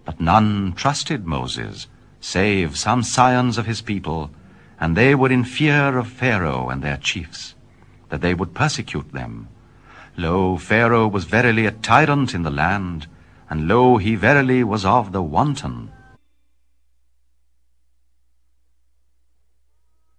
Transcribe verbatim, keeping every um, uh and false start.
But none trusted Moses, save some scions of his people, and they were in fear of Pharaoh and their chiefs, that they would persecute them. Lo, Pharaoh was verily a tyrant in the land, and lo, he verily was of the wanton.